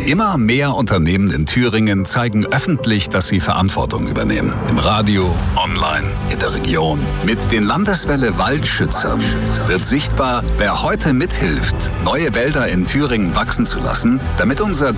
Immer mehr Unternehmen in Thüringen zeigen öffentlich, dass sie Verantwortung übernehmen. Im Radio, online, in der Region. Mit den Landeswelle Waldschützern wird sichtbar, wer heute mithilft, neue Wälder in Thüringen wachsen zu lassen, damit unser